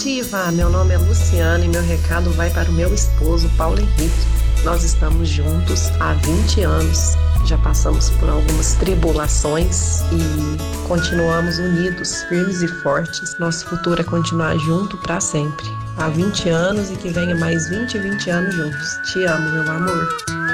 dia, Ivan. Meu nome é Luciana e meu recado vai para o meu esposo, Paulo Henrique. Nós estamos juntos há 20 anos. Já passamos por algumas tribulações e continuamos unidos, firmes e fortes. Nosso futuro é continuar junto para sempre. Há 20 anos e que venha mais 20 e 20 anos juntos. Te amo, meu amor.